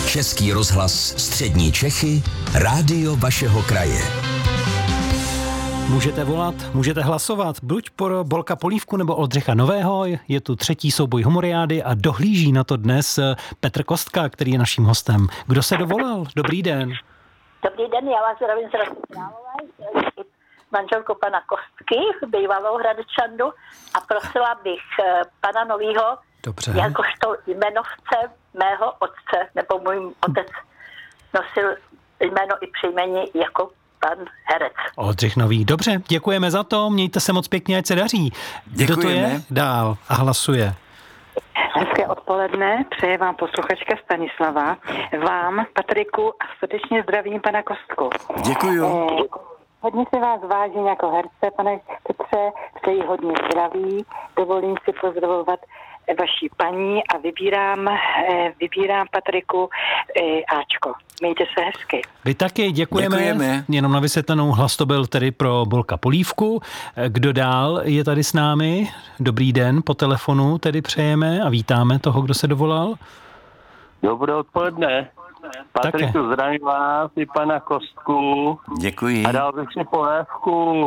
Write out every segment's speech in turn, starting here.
Český rozhlas Střední Čechy, rádio vašeho kraje. Můžete volat, můžete hlasovat, buď pro Bolka Polívku nebo Oldřicha Nového. Je tu třetí souboj humoriády a dohlíží na to dnes Petr Kostka, který je naším hostem. Kdo se dovolal? Dobrý den. Dobrý den, já vás zdravím z Hradce Králové, manželku pana Kostky, bývalou Hradečandu, a prosila bych pana Novýho, Dobře. jakožto jmenovce mého otce, nebo můj otec nosil jméno i příjmení jako pan herec. Oldřich Nový. Dobře, děkujeme za to, mějte se moc pěkně, ať se daří. Kdo to je? Dál a hlasuje. Hezké odpoledne, přeje vám posluchačka Stanislava, vám, Patriku, a srdečně zdravím pana Kostku. Děkuju. Hodně se vás vážím jako herce, pane Petře, přeji hodně zdraví, dovolím si pozdravovat vaší paní a vybírám Patriku Ačko. Mějte se hezky. Vy taky, děkujeme. Jenom na vysvětlenou, hlas to byl tedy pro Bolka Polívku. Kdo dál je tady s námi? Dobrý den, po telefonu tedy přejeme a vítáme toho, kdo se dovolal. Dobré odpoledne. Patriku, zdravím vás i pana Kostku. Děkuji. A dal bych si polévku.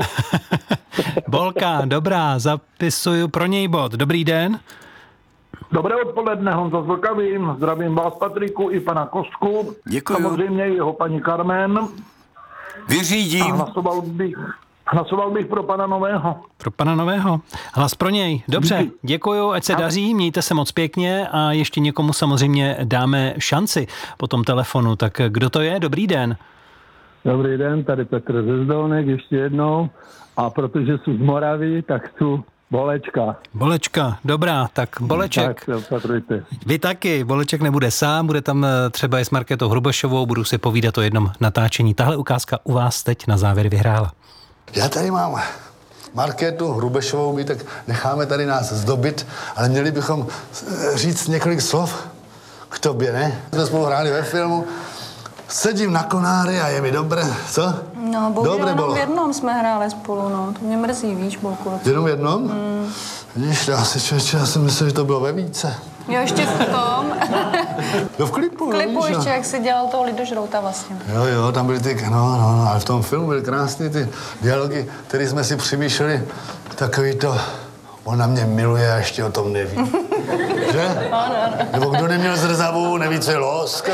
Bolka, dobrá, zapisuju pro něj bod. Dobrý den. Dobré odpoledne, Honza Zlkavým, zdravím vás, Patriku, i pana Kostku. Děkuju. Samozřejmě jeho paní Carmen. Vyřídím. A hlasoval bych pro pana Nového. Pro pana Nového. Hlas pro něj. Dobře, děkuju, ať se daří, mějte se moc pěkně a ještě někomu samozřejmě dáme šanci po tom telefonu. Tak kdo to je? Dobrý den. Dobrý den, tady Petr ze Zdolnek ještě jednou. A protože jsou z Moravy, tak chci Bolečka. Bolečka, dobrá, tak Boleček. Tak se opatrujte. Vy taky, Boleček nebude sám, bude tam třeba i s Markétou Hrubešovou, budu si povídat o jednom natáčení. Tahle ukázka u vás teď na závěr vyhrála. Já tady mám Markétu Hrubešovou, my tak necháme tady nás zdobit, ale měli bychom říct několik slov k tobě, ne? Jsme spolu hráli ve filmu, sedím na konári a je mi dobré, co? No, bohužel jenom v jednom jsme hráli spolu, no. To mě mrzí, víš, Bolku. Jenom v jednom? Vidíš, já jsem myslel, že to bylo ve více. Jo, ještě v tom. Jo, v klipu, V klipu víš, ještě, jak jsi dělal toho Lidožrouta vlastně. Jo, tam byly ty, ale v tom filmu byly krásné ty dialogy, které jsme si přemýšleli, takový to, on na mě miluje a ještě o tom neví. Že? Ano. Nebo kdo neměl zrzavu, neví, co je láska.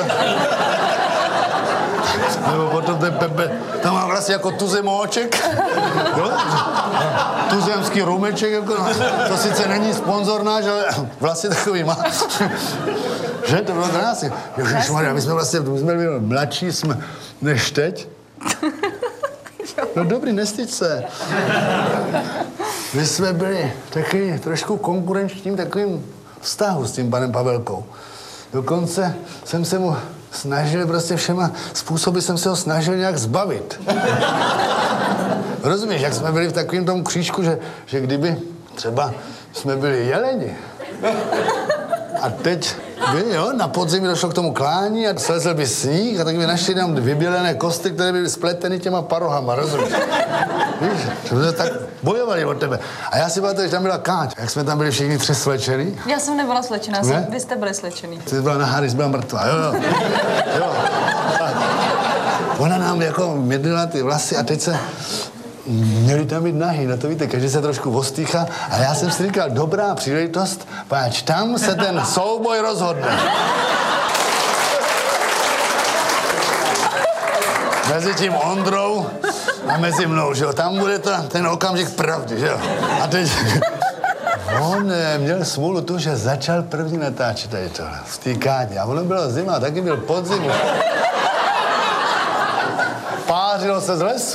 Nebo potom ten Pepe, tam má vlastně jako tuzemóček, jo? Tuzemský rumeček, jako, to sice není sponzor náš, ale vlastně takový má. Že? To bylo krásně. Ježišmarja, my jsme vlastně byli mladší než teď. No dobrý, nestyď se. My jsme byli taky trošku konkurenčním takovým vztahu s tím panem Pavelkou. Dokonce jsem se mu snažil, prostě všema způsoby jsem se ho snažil nějak zbavit. Rozumíš, jak jsme byli v takovém tom křížku, že kdyby třeba jsme byli jeleni a teď by, jo, na podzim došlo k tomu klání a slezl by sníh a tak by našli tam vybělené kosty, které byly spleteny těma parohama, rozumíš? Víš, že jsme tak bojovali o tebe. A já si pamatuju, že tam byla Káť, jak jsme tam byli všichni tři slečený. Já jsem nebyla slečená, vy jste byli slečený. Ty byla nahá, když byla mrtvá, jo. Ona nám jako mydlila ty vlasy a teď se měli tam být nahý, no to víte, každý se trošku ostýchá. A já jsem si říkal, dobrá příležitost, páč, tam se ten souboj rozhodne. Mezi tím Ondrou a mezi mnou, že jo, tam bude ten okamžik pravdy, že jo. A teď on měl smůlu tu, že začal první natáčet tady tohle, v té Kádě. A ono bylo zima, taky byl podzim. Pářilo se z lesu.